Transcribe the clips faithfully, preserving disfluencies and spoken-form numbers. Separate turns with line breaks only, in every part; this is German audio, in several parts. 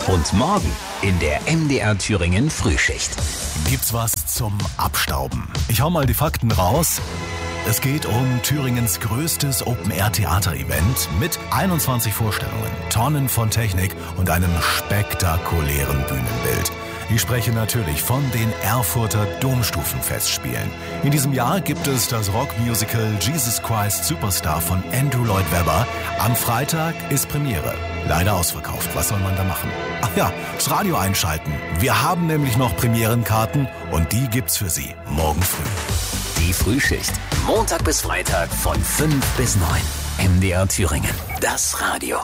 Und morgen in der M D R Thüringen Frühschicht.
Gibt's was zum Abstauben? Ich hau mal die Fakten raus. Es geht um Thüringens größtes Open-Air-Theater-Event mit einundzwanzig Vorstellungen, Tonnen von Technik und einem spektakulären Bühnenbild. Ich spreche natürlich von den Erfurter Domstufenfestspielen. In diesem Jahr gibt es das Rockmusical Jesus Christ Superstar von Andrew Lloyd Webber. Am Freitag ist Premiere. Leider ausverkauft. Was soll man da machen? Ach ja, das Radio einschalten. Wir haben nämlich noch Premierenkarten und die gibt's für Sie morgen früh.
Die Frühschicht. Montag bis Freitag von fünf bis neun. M D R Thüringen. Das Radio.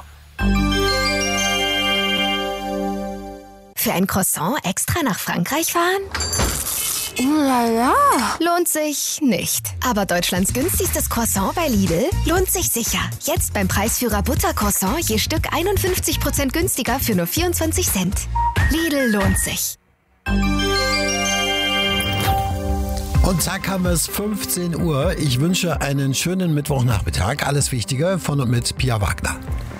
Für ein Croissant extra nach Frankreich fahren?
Ja, ja.
Lohnt sich nicht. Aber Deutschlands günstigstes Croissant bei Lidl lohnt sich sicher. Jetzt beim Preisführer Buttercroissant je Stück einundfünfzig Prozent günstiger für nur vierundzwanzig Cent. Lidl lohnt sich.
Und zack haben wir es fünfzehn Uhr. Ich wünsche einen schönen Mittwochnachmittag. Alles Wichtige von und mit Pia Wagner.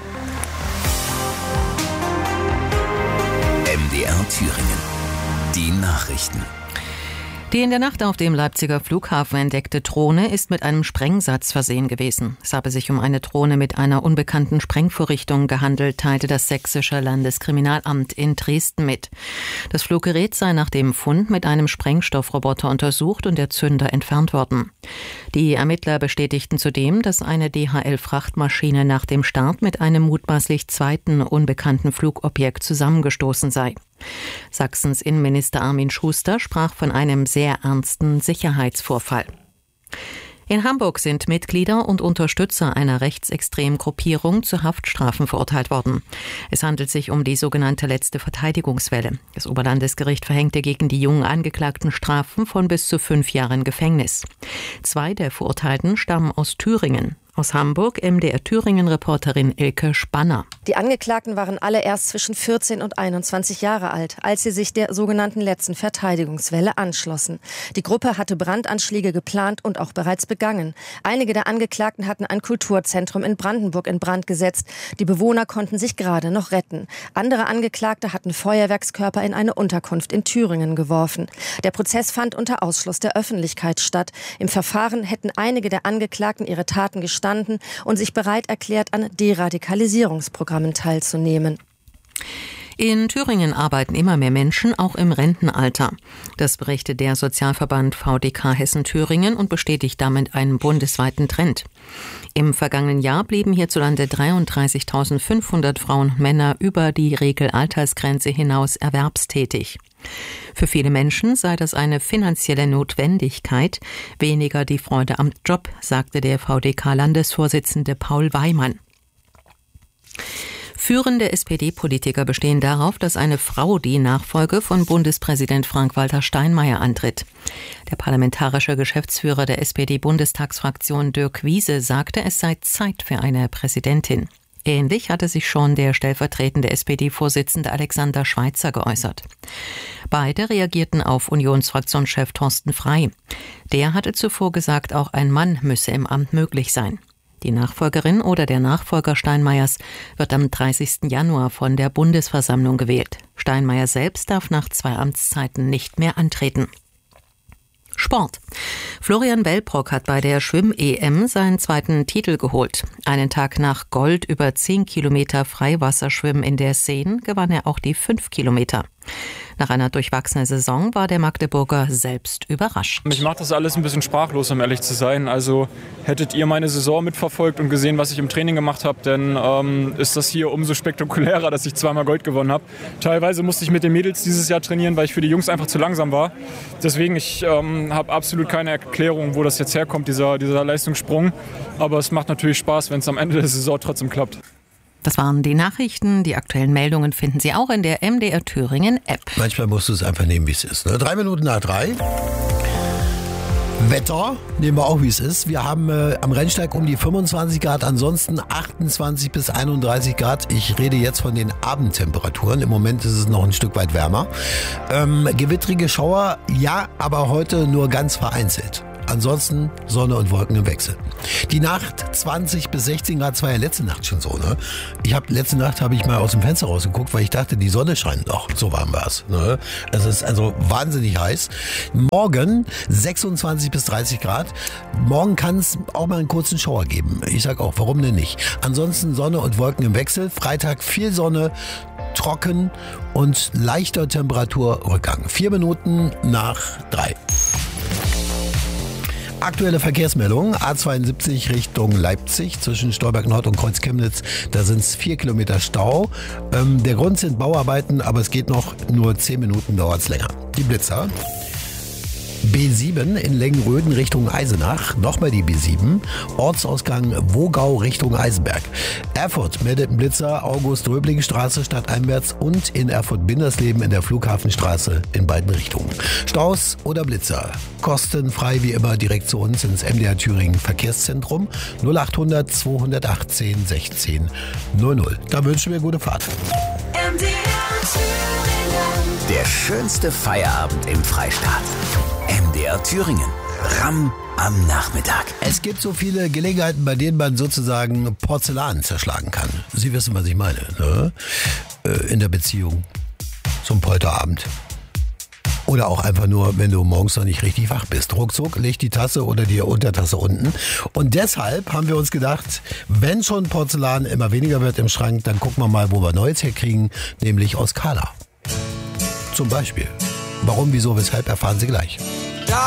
M D R Thüringen. Die Nachrichten.
Die in der Nacht auf dem Leipziger Flughafen entdeckte Drohne ist mit einem Sprengsatz versehen gewesen. Es habe sich um eine Drohne mit einer unbekannten Sprengvorrichtung gehandelt, teilte das Sächsische Landeskriminalamt in Dresden mit. Das Fluggerät sei nach dem Fund mit einem Sprengstoffroboter untersucht und der Zünder entfernt worden. Die Ermittler bestätigten zudem, dass eine D H L-Frachtmaschine nach dem Start mit einem mutmaßlich zweiten unbekannten Flugobjekt zusammengestoßen sei. Sachsens Innenminister Armin Schuster sprach von einem sehr ernsten Sicherheitsvorfall. In Hamburg sind Mitglieder und Unterstützer einer rechtsextremen Gruppierung zu Haftstrafen verurteilt worden. Es handelt sich um die sogenannte letzte Verteidigungswelle. Das Oberlandesgericht verhängte gegen die jungen Angeklagten Strafen von bis zu fünf Jahren Gefängnis. Zwei der Verurteilten stammen aus Thüringen. Aus Hamburg M D R Thüringen-Reporterin Ilke Spanner.
Die Angeklagten waren alle erst zwischen vierzehn und einundzwanzig Jahre alt, als sie sich der sogenannten letzten Verteidigungswelle anschlossen. Die Gruppe hatte Brandanschläge geplant und auch bereits begangen. Einige der Angeklagten hatten ein Kulturzentrum in Brandenburg in Brand gesetzt. Die Bewohner konnten sich gerade noch retten. Andere Angeklagte hatten Feuerwerkskörper in eine Unterkunft in Thüringen geworfen. Der Prozess fand unter Ausschluss der Öffentlichkeit statt. Im Verfahren hätten einige der Angeklagten ihre Taten gestanden und sich bereit erklärt, an Deradikalisierungsprogrammen teilzunehmen.
In Thüringen arbeiten immer mehr Menschen, auch im Rentenalter. Das berichtet der Sozialverband V D K Hessen-Thüringen und bestätigt damit einen bundesweiten Trend. Im vergangenen Jahr blieben hierzulande dreiunddreißigtausendfünfhundert Frauen und Männer über die Regelaltersgrenze hinaus erwerbstätig. Für viele Menschen sei das eine finanzielle Notwendigkeit, weniger die Freude am Job, sagte der V D K-Landesvorsitzende Paul Weimann. Führende S P D-Politiker bestehen darauf, dass eine Frau die Nachfolge von Bundespräsident Frank-Walter Steinmeier antritt. Der parlamentarische Geschäftsführer der S P D-Bundestagsfraktion Dirk Wiese sagte, es sei Zeit für eine Präsidentin. Ähnlich hatte sich schon der stellvertretende S P D-Vorsitzende Alexander Schweitzer geäußert. Beide reagierten auf Unionsfraktionschef Thorsten Frey. Der hatte zuvor gesagt, auch ein Mann müsse im Amt möglich sein. Die Nachfolgerin oder der Nachfolger Steinmeiers wird am dreißigsten Januar von der Bundesversammlung gewählt. Steinmeier selbst darf nach zwei Amtszeiten nicht mehr antreten. Sport. Florian Wellbrock hat bei der Schwimm-E M seinen zweiten Titel geholt. Einen Tag nach Gold über zehn Kilometer Freiwasserschwimmen in der Seine gewann er auch die fünf Kilometer. Nach einer durchwachsenen Saison war der Magdeburger selbst überrascht.
Mich macht das alles ein bisschen sprachlos, um ehrlich zu sein. Also hättet ihr meine Saison mitverfolgt und gesehen, was ich im Training gemacht habe, dann ähm, ist das hier umso spektakulärer, dass ich zweimal Gold gewonnen habe. Teilweise musste ich mit den Mädels dieses Jahr trainieren, weil ich für die Jungs einfach zu langsam war. Deswegen, ich ähm, habe absolut keine Erklärung, wo das jetzt herkommt, dieser, dieser Leistungssprung. Aber es macht natürlich Spaß, wenn es am Ende der Saison trotzdem klappt.
Das waren die Nachrichten. Die aktuellen Meldungen finden Sie auch in der M D R Thüringen App.
Manchmal musst du es einfach nehmen, wie es ist. Ne? Drei Minuten nach drei. Wetter nehmen wir auch, wie es ist. Wir haben äh, am Rennsteig um die fünfundzwanzig Grad, ansonsten achtundzwanzig bis einunddreißig Grad. Ich rede jetzt von den Abendtemperaturen. Im Moment ist es noch ein Stück weit wärmer. Ähm, gewittrige Schauer, ja, aber heute nur ganz vereinzelt. Ansonsten Sonne und Wolken im Wechsel. Die Nacht zwanzig bis sechzehn Grad, das war ja letzte Nacht schon so, ne? Ich habe letzte Nacht habe ich mal aus dem Fenster rausgeguckt, weil ich dachte, die Sonne scheint noch. So warm war es, ne? Es ist also wahnsinnig heiß. Morgen sechsundzwanzig bis dreißig Grad. Morgen kann es auch mal einen kurzen Schauer geben. Ich sag auch, warum denn nicht? Ansonsten Sonne und Wolken im Wechsel. Freitag viel Sonne, trocken und leichter Temperaturrückgang. Vier Minuten nach drei. Aktuelle Verkehrsmeldung, A zweiundsiebzig Richtung Leipzig zwischen Stolberg Nord und Kreuz Chemnitz. Da sind es vier Kilometer Stau. Ähm, der Grund sind Bauarbeiten, aber es geht noch, nur zehn Minuten dauert es länger. Die Blitzer. B sieben in Lengenröden Richtung Eisenach, nochmal die B sieben, Ortsausgang Wogau Richtung Eisenberg. Erfurt meldet einen Blitzer, August-Röbling-Straße stadteinwärts und in Erfurt-Bindersleben in der Flughafenstraße in beiden Richtungen. Staus oder Blitzer, kostenfrei wie immer direkt zu uns ins M D R Thüringen Verkehrszentrum null achthundert zweihundertachtzehn sechzehn null null. Da wünschen wir gute Fahrt.
M D R Thüringen. Der schönste Feierabend im Freistaat. M D R Thüringen. Ramm am Nachmittag.
Es gibt so viele Gelegenheiten, bei denen man sozusagen Porzellan zerschlagen kann. Sie wissen, was ich meine, ne? In der Beziehung. Zum Polterabend. Oder auch einfach nur, wenn du morgens noch nicht richtig wach bist. Ruckzuck, leg die Tasse oder die Untertasse unten. Und deshalb haben wir uns gedacht, wenn schon Porzellan immer weniger wird im Schrank, dann gucken wir mal, wo wir Neues herkriegen, nämlich aus Kala. Zum Beispiel. Warum, wieso, weshalb, erfahren Sie gleich.